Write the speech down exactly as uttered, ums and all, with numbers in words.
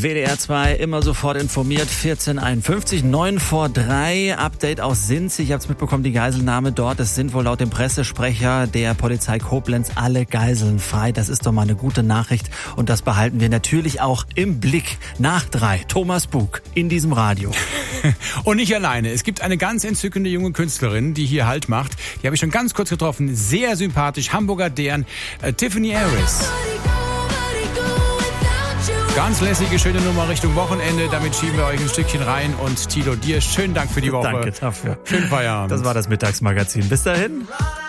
W D R zwei, immer sofort informiert, vierzehn Uhr einundfünfzig, neun vor drei, Update aus Sinzig. Ich habe es mitbekommen, die Geiselnahme dort, es sind wohl laut dem Pressesprecher der Polizei Koblenz alle Geiseln frei. Das ist doch mal eine gute Nachricht und das behalten wir natürlich auch im Blick. Nach drei, Thomas Bug in diesem Radio. Und nicht alleine, es gibt eine ganz entzückende junge Künstlerin, die hier Halt macht. Die habe ich schon ganz kurz getroffen, sehr sympathisch, Hamburger Dern, äh, Tiffany Harris. Ganz lässige, schöne Nummer Richtung Wochenende. Damit schieben wir euch ein Stückchen rein. Und Tilo, dir schönen Dank für die Woche. Danke dafür. Schönen Feierabend. Das war das Mittagsmagazin. Bis dahin.